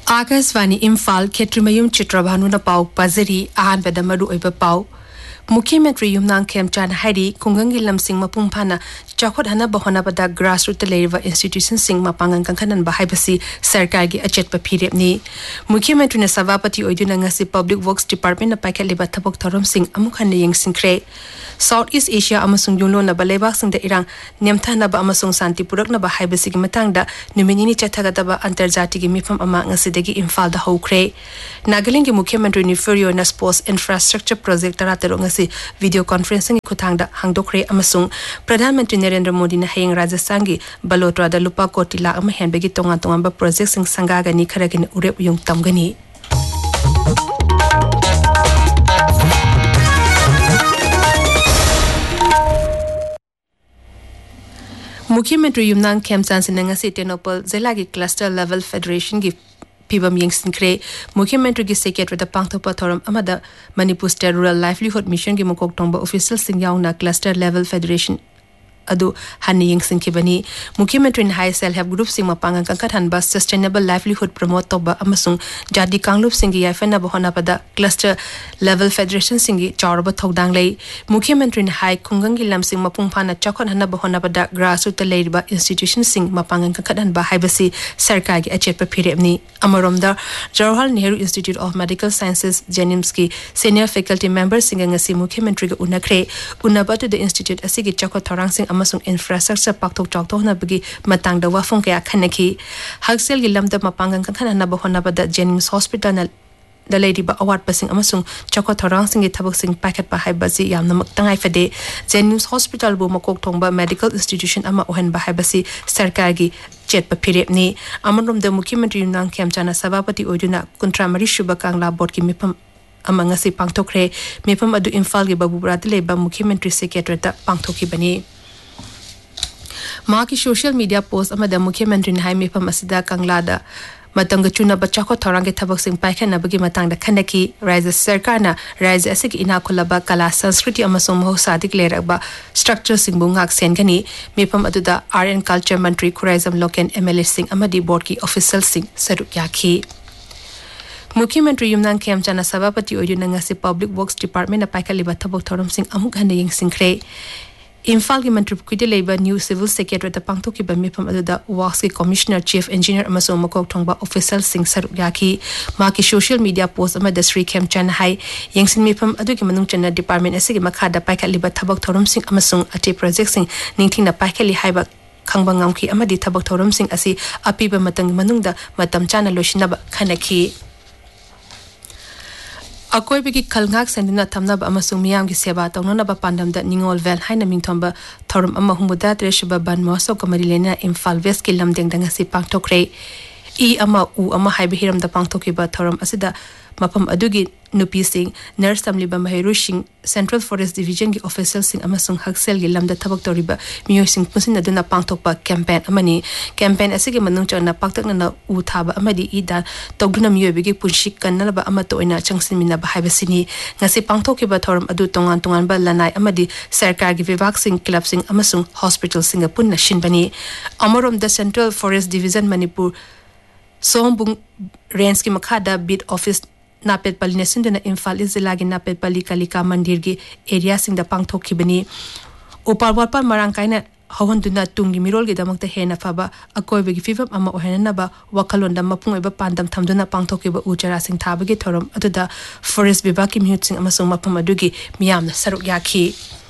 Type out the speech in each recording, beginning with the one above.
आकाशवाणी इम्फाल खेत्रिमयुम चित्रभानुना पाउ पाजरी अहानबदा मरु ओइबा पाउ मुख्यमंत्री युमनांग खेमचान हाइरी खुंगंगी लमसिंग मपुंग फाना चाखोट हना बहोनाबदा ग्रासरूट लेरिवा इंस्टीट्यूशन सिंग मपांगन कंखनन बाहाइबसी सरकार की अचेतपा फिरेपनी मुख्यमंत्री ने सभापति ओइदुना ngasi पब्लिक वर्क्स डिपार्टमेंट ना पाइखलेबा थबक थरम सिंग अमुखन यंगसिंख्रे साउथ ईस्ट एशिया अमसुंग युनलोनबा लेबाक सिंगदा इरांग नेमथानबा अमसुंग शांति पुरकनबा हाइबसी की मतंगदा नुमिनिनी चथगदबा अंतर्जाति की मिफम अमा ngasiदगी इम्फाल दा होख्रे नागालैंड के मुख्यमंत्री निफरियो ना sports infrastructure project तरातरो video conferencing खुथांगदा हांगदोखरे अमसुंग प्रधानमंत्री नरेंद्र मोदी ना हेंग राजस्थान की बलोत्रा दा लुपा कोटी लाख अमा हेनबेगी तोंगा तोंगा प्रोजेक्ट सिंग संगागनी खरगनि उरेप युंग तमगनी मुख्यमंत्री युमनांग खेमचान सिनंगसी टेनोपल जिला की क्लस्टर लेवल फेडरेशन की फिबम यंगसिंख्रे मुख्यमंत्री की secretary the पांगथोपा theorem अमदा Manipur state rural livelihood mission की मुकोक तोंबा ऑफिशियल सिंग याउना क्लस्टर लेवल फेडरेशन अदु हनी यंगसिंखिबनी मुख्यमंत्री ने हाई सेल्फ हेल्प ग्रुप सिंग मपांगन कंखथनबा सस्टेनेबल लाइवलीहुड प्रमोट तोबा अमसुंग जादी कांगलुप सिंग याफना बहोनाबदा क्लस्टर लेवल फेडरेशन सिंग चावरबा थौदांग लै मुख्यमंत्री ने हाई खुंगंगी लमसिंग मपुंग फाना चखन हना बहोनाबदा ग्रासरूट लेरिबा इंस्टीट्यूशन सिंग मपांगन कंखथनबा हाइबसी सरकार की अचेतपा फिरेबनी अमरोमदा Jawaharlal Nehru institute of medical sciences जेनिम्स की सीनियर फैकल्टी मेंबर सिंग ngasi मुख्यमंत्री के उनखरे उनबतु द इंस्टीट्यूट असिगी चखो थौरांग सिंग अमसुंग इंफ्रास्ट्रक्चर पाक्थोक चाक्तोहनबगी मतंगदा वाफों कया खनखी हक्सेल की lambda मपांगन कंखनना बहोनाबदा जेनिम्स hospital the लेरिबा award pushing अमसुंग चखो थौरांग Singh थबक Singh packet पा हाइबसी यामना मक्तंगाई फदे जेनिम्स हॉस्पिटल बु मकोक थोंबा मेडिकल इंस्टीट्यूशन अमा ओहनबा हाइबसी सरकार की चेतपा फिरेपनी अमरोमदा मुख्यमंत्री युमनांग खेमचाना सभापति ओइदुना कुंत्रा मरी शुभ कांगला बोर्ड की मिफम अमंगसी पांगथोखरे मिफम अदु इम्फाल के बाबूबरा लेबा मुख्यमंत्री सेक्रेटरी ता पांगथोखिबनी मां की सोशल मीडिया पोस्ट अमदा मुख्यमंत्री ने हाई मिफम असिदा कंगलादा मतंग चुना बच्चा को थौरांगे थबक सिंह पाइखनबगी मतंग दा खनकी राज्य सरकार ना राज्य असिग इना खुलबा कला संस्कृति अमसुंग महौसादिक लेरबा structure Singh बुंगाक सेनगनी मिफम अदुदा art and culture मंत्री खुराइजम लोकेन एमएलए सिंह अमदी बोर्ड की ऑफिशियल सिंह सरुक याखी मुख्यमंत्री युमनांग खेमचाना सभापति ओइदुना ngasi पब्लिक वर्क्स डिपार्टमेंट ना पाइखलिबा थबक थौरम सिंह अमुक हन यंगसिंख्रे इम्फाल की मंत्री पुकुदे लेबा न्यू सिविल सेक्रेटरी द पांगथो की बमिफम अदुदा वर्क्स की commissioner chief engineer अमसो मकोक थोंबा official Singh सरुक याखी मा की social media post अमदा Shri खेमचन high यंगसिन मिफम अदु की मनुंग चना डिपार्टमेंट असिगी मखादा पाइखलिबा थबक थौरम सिंह अमसुंग अटे प्रोजेक्ट सिंह निंथिना पाइखलि हाइबा खंगबंगामखी अमदी थबक थौरम सिंह असि अपीबा मतंग मनुंगदा मतम चाना लोशिनबा खनखी अकोइबगी खलंगाक सेंदुना थमनब अमसुंग मियाम की सेवा तौननबा पांडमदा निंगोल वैल हाइना मिंगथोंबा थौरम अमा हुमुदा त्रेशबा बन मौसो कमरी लेना इम्फाल वेस्ट की लमदेंग दंगसी पांगथोखरे ई अमा उ अमा हाइबे हिरम दा पांगथोखिबा थौरम असिदा मफम अदुगी नुपी Singh nurse तमलिबा महिरू Singh central forest division की ऑफिसर सिंह अमसुंग हक्सेल की लमदा थबक तौरिबा मियो सिंह पुसिन अदुना पांगथोकपा कैंपेन अमनी कैंपेन असिगे मनुंग चना पाक्तकना उ थाबा अमदी इदा तौगुना मियोबिगे पुंशी कन्नलबा अमतो ओइना चंगसिनमिना बाहाइबसिनी ngasi पांगथोकिबा थौरम अदु तोंगान तोंगान बा लनाई अमदी सरकार की विभाग Singh club Singh अमसुंग hospital Singh पुन्ना शिनबनी अमरोम the central forest division Manipur सोमबुंग range की मखादा बीट ऑफिस नापेटपल्ली नेसुंदना इम्फाल जिला की नापेटपल्ली कालिका मंदिर की एरिया सिंह द पांगथोखिबनी उपारवापा मरांकाइना हवंदुना तुंगी मिरोल के दमकता हेना फबा अकोइबगी फिवम अमा ओहेननबा वखलोंदा मपुंगइबा पांदम थमदुना पांगथोखिबा उचरा सिंह थाबगे थोरम अदुदा फॉरेस्ट विभाग की म्यूट सिंह अमसुंग मपुम अदुगी मियामना सरुक याखी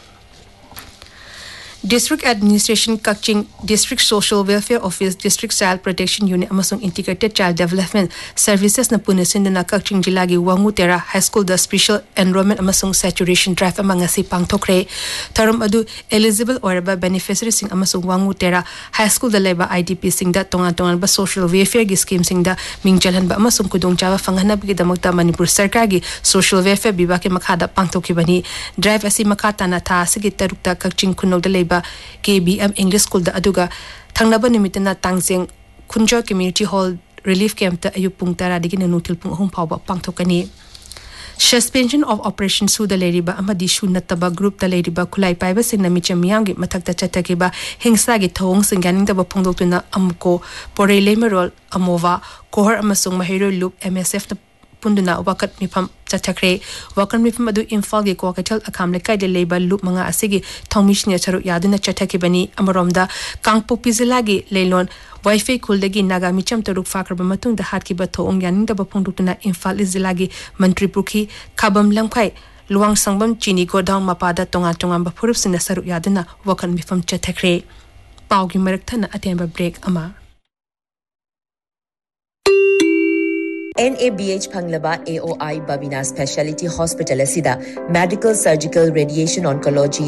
District Administration Kaching District Social Welfare Office District Child Protection Unit amasung Integrated Child Development Services na punisindana Kaching Jilagi Wangutera High School the Special Enrollment amasung Saturation Drive amangasi pangthokre tharum adu eligible oraba beneficiary sing amasung Wangutera High School the leba IDP sing da tongan ba social welfare gi scheme sing da mingjalhan ba amasung kudongchawa fanghana bi damakta Manipur Sarkar gi social welfare bibak ke makhada pangthokibani drive asi makata na tha sigi tarukta Kaching Kunok da leba KBM English School da aduga thangnaba nimitna tangjeng Kunjo Community Hall Relief Camp ta ayu pung tara digi nutil pung hum phawba pangthokani suspension of operation su da leriba amadi shu nataba group da leriba khulai paiba singna micham miyam gi mathakta chatakiba hingsa gi thong singyaning da phongdoktuna amko porei lemerol amova kohar amasung mahiro loop MSF na punduna wakat mifam chathakre wakan mifam adu imphal gi kokatel akam le kai de label loop manga asigi thongmishne charu yaduna chathakibani amromda kangpo pizila gi leilon wifi kuldagi naga micham taruk fakraba matung da hatki ba thong yaning da phongdoktuna imphal izilagi mantri pukhi khabam lamkhai luang sangbam chini godown mapada tonga tonga ba phurup sina saru yaduna wakan mifam chathakre paugi marak thana atemba break ama NABH Panglaba AOI Babina Specialty Hospital asida Medical Surgical Radiation Oncology